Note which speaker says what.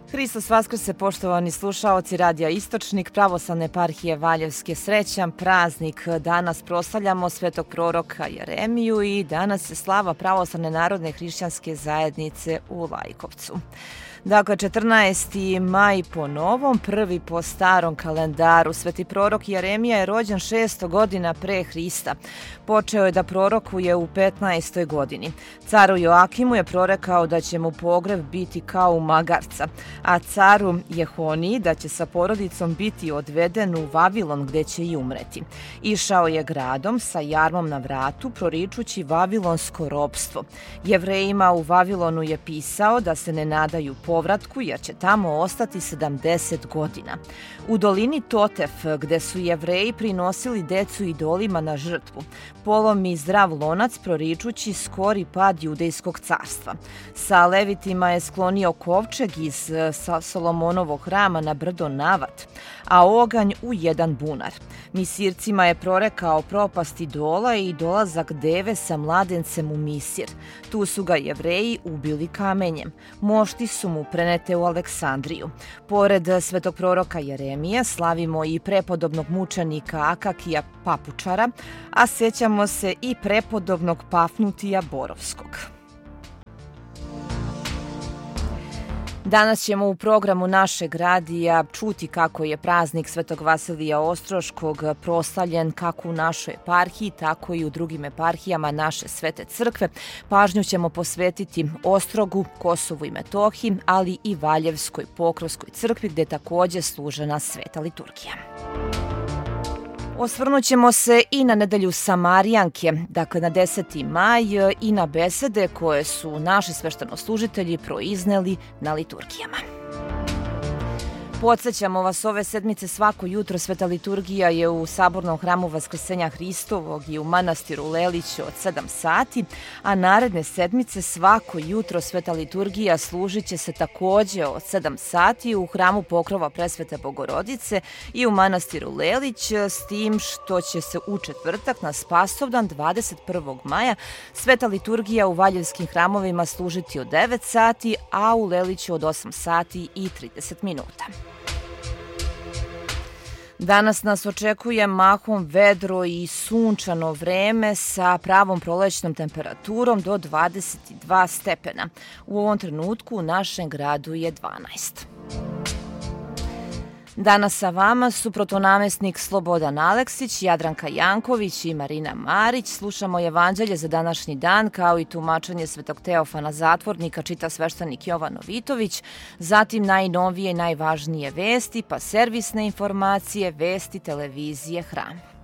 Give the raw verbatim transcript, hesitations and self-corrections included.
Speaker 1: Hristos vaskrse, poštovani slušaoci Radija Istočnik, Pravoslavne eparhije Valjevske. Srećan praznik. Danas proslavljamo svetog proroka Jeremiju i danas je slava Pravoslavne narodne hrišćanske zajednice u Lajkovcu. Dakle, četrnaesti maj po novom, prvi po starom kalendaru. Sveti prorok Jeremija je rođen šesto godina pre Hrista. Počeo je da prorokuje u petnaestoj godini. Caru Joakimu je prorekao da će mu pogreb biti kao u magarca, a caru Jehoniji da će sa porodicom biti odveden u Vavilon gde će i umreti. Išao je gradom sa jarmom na vratu, proričući vavilonsko ropstvo. Jevrejima u Vavilonu je pisao da se ne nadaju povratku jer će tamo ostati sedamdeset godina. U dolini Totef, gde su Jevreji prinosili decu idolima na žrtvu, polomi zdrav lonac proričući skori pad judejskog carstva. Sa Levitima je sklonio kovčeg iz Solomonovog hrama na brdo Navat, a oganj u jedan bunar. Misircima je prorekao propast idola i dolazak deve sa mladencem u Misir. Tu su ga Jevreji ubili kamenjem. Mošti su mu prenete u Aleksandriju. Pored svetog proroka Jeremije slavimo i prepodobnog mučenika Akakija Papučara, a sećamo se i prepodobnog Pafnutija Borovskog. Danas ćemo u programu našeg radija čuti kako je praznik Svetog Vasilija Ostroškog proslavljen kako u našoj eparhiji, tako i u drugim eparhijama naše Svete crkve. Pažnju ćemo posvetiti Ostrogu, Kosovu i Metohiji, ali i Valjevskoj Pokrovskoj crkvi gde je također služena sveta liturgija. Osvrnut ćemo se i na nedelju Samarijanke, dakle na deseti maj, i na besede koje su naši sveštenoslužitelji proizneli na liturgijama. Podsjećamo vas, ove sedmice svako jutro sveta liturgija je u Sabornom hramu Vaskrsenja Hristovog i u manastiru Lelić od sedam sati, a naredne sedmice svako jutro sveta liturgija služit će se također od sedam sati u hramu Pokrova Presvete Bogorodice i u manastiru Lelić, s tim što će se u četvrtak na Spasovdan dvadeset prvog maja sveta liturgija u valjevskim hramovima služiti od devet sati, a u Leliću od osam sati i trideset minuta. Danas nas očekuje mahom vedro i sunčano vreme sa pravom prolećnom temperaturom do dvadeset dva stepena. U ovom trenutku u našem gradu je dvanaest. Danas sa vama su protonamestnik Slobodan Aleksić, Jadranka Janković i Marina Marić. Slušamo evanđelje za današnji dan, kao i tumačenje svetog Teofana Zatvornika, čita sveštenik Jovan Novitović, zatim najnovije i najvažnije vesti, pa servisne informacije, vesti televizije Hram.